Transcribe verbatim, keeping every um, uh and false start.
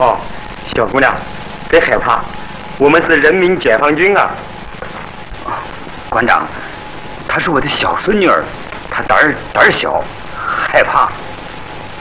哦，小姑娘，别害怕，我们是人民解放军啊。 馆长，她是我的小孙女儿，她胆儿胆儿小，害怕。